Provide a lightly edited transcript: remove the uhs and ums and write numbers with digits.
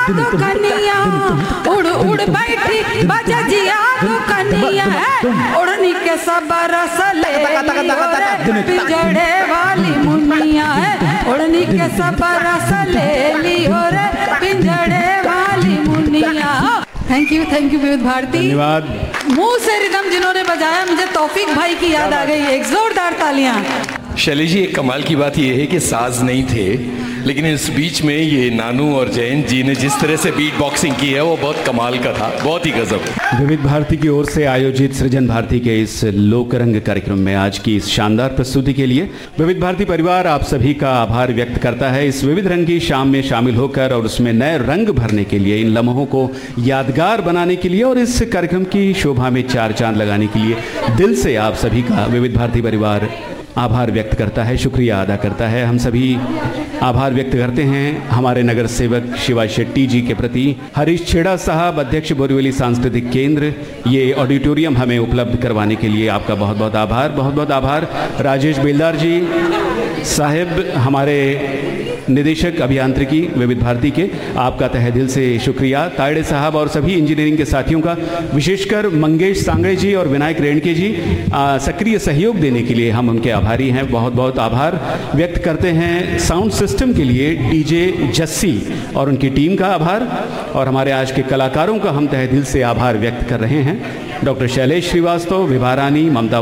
तो कनिया उड़ उड़ बैठी बजजिया तो कनिया उड़नी के सब रस ले पिंजड़े वाली मुनिया है उड़नी के सब रस ले लियो रे पिंजड़े वाली मुनिया। थैंक यू विविध भारती। धन्यवाद। मुंह से रिदम जिन्होंने बजाया मुझे तौफीक भाई की याद आ गई। एक जोरदार तालियां। शैलेश जी, एक कमाल की बात यह है कि साज नहीं थे, लेकिन इस बीच में ये नानू और जयंत जी ने जिस तरह से बीट बॉक्सिंग की है वो बहुत कमाल का था, बहुत ही गजब। विविध भारती की ओर से आयोजित सृजन भारती के इस लोकरंग कार्यक्रम में आज की इस शानदार प्रस्तुति के लिए विविध भारती परिवार आप सभी का आभार व्यक्त करता है। इस विविध रंग की शाम में शामिल होकर और उसमें नए रंग भरने के लिए, इन लम्हों को यादगार बनाने के लिए और इस कार्यक्रम की शोभा में चार चांद लगाने के लिए दिल से आप सभी का विविध भारती परिवार आभार व्यक्त करता है, शुक्रिया अदा करता है। हम सभी आभार व्यक्त करते हैं हमारे नगर सेवक शिवा शेट्टी जी के प्रति। हरीश छेड़ा साहब, अध्यक्ष बोरीवली सांस्कृतिक केंद्र, ये ऑडिटोरियम हमें उपलब्ध करवाने के लिए आपका बहुत बहुत आभार, बहुत बहुत आभार। राजेश बेलदार जी साहिब, हमारे निदेशक अभियांत्रिकी विविध भारती के, आपका तहे दिल से शुक्रिया। तायड़े साहब और सभी इंजीनियरिंग के साथियों का, विशेषकर मंगेश सांगड़े जी और विनायक रेणके जी, सक्रिय सहयोग देने के लिए हम उनके आभारी हैं। बहुत बहुत आभार व्यक्त करते हैं साउंड सिस्टम के लिए डीजे जस्सी और उनकी टीम का आभार, और हमारे आज के कलाकारों का हम तहे दिल से आभार व्यक्त कर रहे हैं। डॉक्टर शैलेश श्रीवास्तव, विभा रानी, ममता